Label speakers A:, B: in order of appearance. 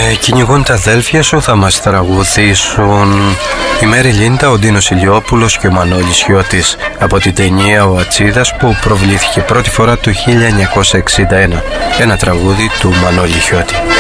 A: Κυνηγούν τα αδέλφια σου, θα μας τραγουδήσουν η Μέρη Λίντα, ο Ντίνος Ηλιόπουλος και ο Μανώλης Χιώτης από την ταινία «Ο Ατσίδας» που προβλήθηκε πρώτη φορά το 1961. Ένα τραγούδι του Μανώλη Χιώτη.